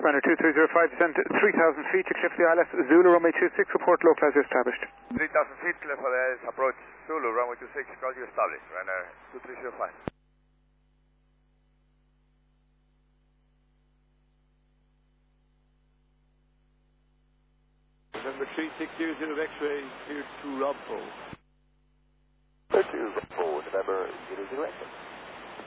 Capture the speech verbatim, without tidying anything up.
Runner two three zero five, descend three thousand feet to Cliff the I L S, Zulu runway two six, report localizer established. three thousand feet, Cliff the I L S, approach Zulu runway two six, call you established. Runner two three zero five. November three six zero zero X-ray, cleared to Rob Four. Clear to Rob Four, November zero zero X-ray.